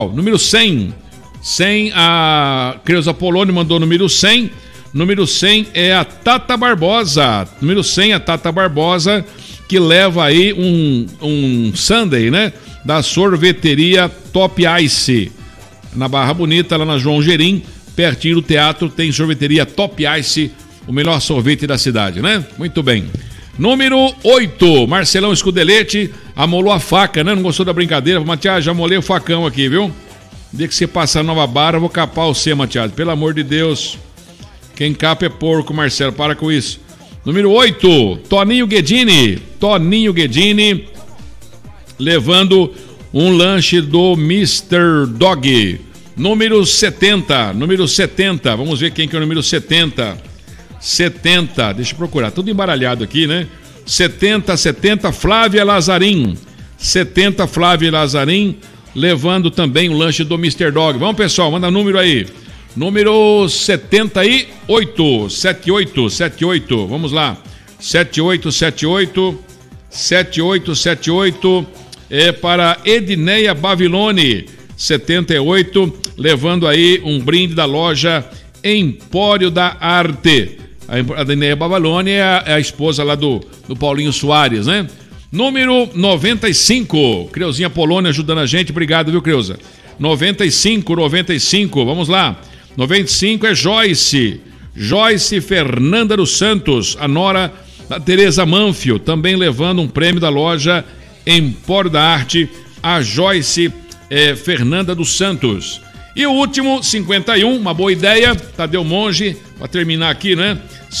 Número 100. 100, a Creuza Polônio mandou número 100. Número 100 é a Tata Barbosa. Número 100, a Tata Barbosa, que leva aí um sundae, né? Da sorveteria Top Ice. Na Barra Bonita, lá na João Gerim, pertinho do teatro, tem sorveteria Top Ice, o melhor sorvete da cidade, né? Muito bem. Número 8, Marcelão Escudelete, amolou a faca, né? Não gostou da brincadeira? Matias, já molei o facão aqui, viu? Dia que você passar Nova Barra, eu vou capar você, Matias. Pelo amor de Deus. Quem capa é porco, Marcelo, para com isso. Número 8, Toninho Guedini. Toninho Guedini, levando um lanche do Mr. Dog. Número 70, vamos ver quem que é o número 70. 70, deixa eu procurar, tudo embaralhado aqui, né? 70, Flávia Lazarim. 70, Flávia Lazarim, levando também o lanche do Mr. Dog. Vamos, pessoal, manda número aí. Número 78, 78, vamos lá. 78, é para Edneia Bavilone, 78, levando aí um brinde da loja Empório da Arte. A Edneia Bavilone é a esposa lá do Paulinho Soares, né? Número 95, Creuzinha Polônia ajudando a gente, obrigado, viu, Creuza? 95, vamos lá. 95 é Joyce Fernanda dos Santos, a nora da Tereza Manfio, também levando um prêmio da loja Empório da Arte, a Joyce Fernanda dos Santos. E o último, 51, uma boa ideia, Tadeu Monge, para terminar aqui, né?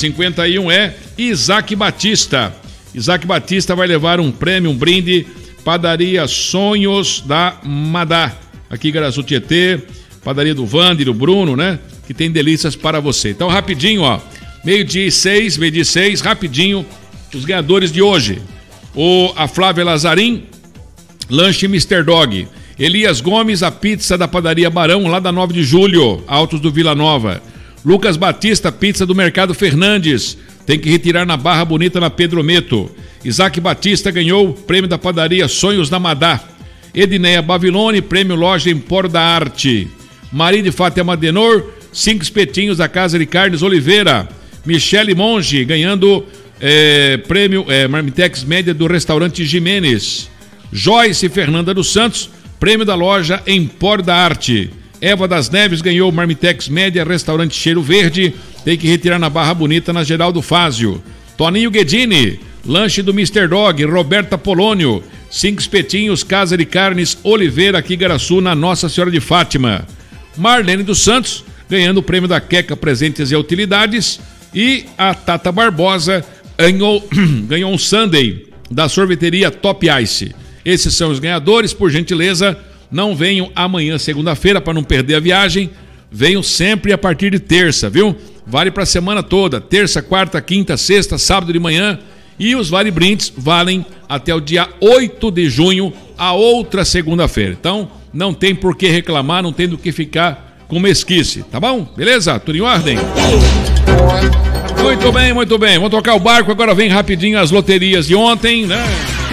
51 é Isaac Batista. Isaac Batista vai levar um prêmio, um brinde, Padaria Sonhos da Madá, aqui em Garaçu Tietê, padaria do Wander, do Bruno, né? Que tem delícias para você. Então, rapidinho, ó, meio-dia e 6, rapidinho, os ganhadores de hoje. A Flávia Lazarim, lanche Mr. Dog. Elias Gomes, a pizza da padaria Barão, lá da 9 de julho, Altos do Vila Nova. Lucas Batista, pizza do Mercado Fernandes, tem que retirar na Barra Bonita, na Pedro Meto. Isaac Batista ganhou o prêmio da padaria Sonhos da Madá. Edneia Bavilone, prêmio loja Empório da Arte. Maria de Fátima Denor, 5 espetinhos da Casa de Carnes Oliveira. Michele Monge, ganhando prêmio Marmitex Média do restaurante Jimenez. Joyce Fernanda dos Santos, prêmio da loja Empório da Arte. Eva das Neves ganhou Marmitex Média, restaurante Cheiro Verde, tem que retirar na Barra Bonita, na Geraldo Fázio. Toninho Guedini, lanche do Mr. Dog. Roberta Polônio, 5 espetinhos, Casa de Carnes Oliveira, aqui em Garaçu, na Nossa Senhora de Fátima. Marlene dos Santos, ganhando o prêmio da Queca Presentes e Utilidades. E a Tata Barbosa ganhou um sundae da sorveteria Top Ice. Esses são os ganhadores, por gentileza, não venham amanhã, segunda-feira, para não perder a viagem. Venham sempre a partir de terça, viu? Vale para a semana toda, terça, quarta, quinta, sexta, sábado de manhã. E os Vale Brindes valem até o dia 8 de junho, a outra segunda-feira. Então, não tem por que reclamar, não tem do que ficar com mesquice, tá bom? Beleza? Tudo em ordem? Muito bem. Vamos tocar o barco, agora vem rapidinho as loterias de ontem, né?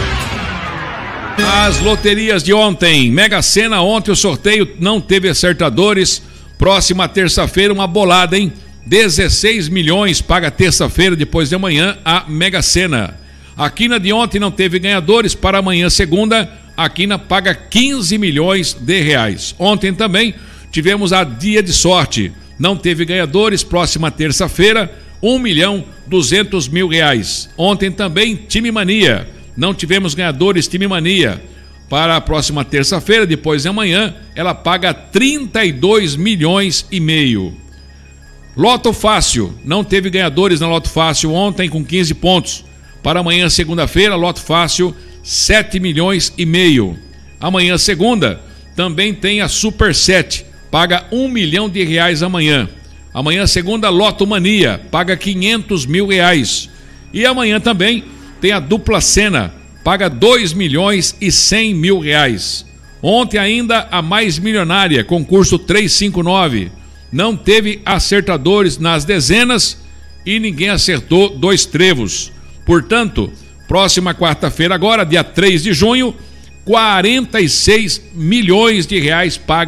As loterias de ontem. Mega Sena, ontem o sorteio não teve acertadores. Próxima terça-feira, uma bolada, hein? 16 milhões paga terça-feira, depois de amanhã, a Mega Sena. A quina de ontem não teve ganhadores, para amanhã, segunda, a quina paga 15 milhões de reais. Ontem também tivemos a Dia de Sorte. Não teve ganhadores, próxima terça-feira, 1.200.000 reais. Ontem também, Time Mania. Não tivemos ganhadores, Time Mania. Para a próxima terça-feira, depois de amanhã, ela paga 32 milhões e meio. Loto Fácil, não teve ganhadores na Loto Fácil ontem com 15 pontos. Para amanhã, segunda-feira, Loto Fácil, 7 milhões e meio. Amanhã, segunda, também tem a Super 7, paga 1 milhão de reais amanhã. Amanhã, segunda, Loto Mania, paga 500 mil reais. E amanhã também tem a Dupla Sena, paga 2 milhões e 100 mil reais. Ontem ainda a Mais Milionária, concurso 359. Não teve acertadores nas dezenas e ninguém acertou 2 trevos. Portanto, próxima quarta-feira agora, dia 3 de junho, 46 milhões de reais pagos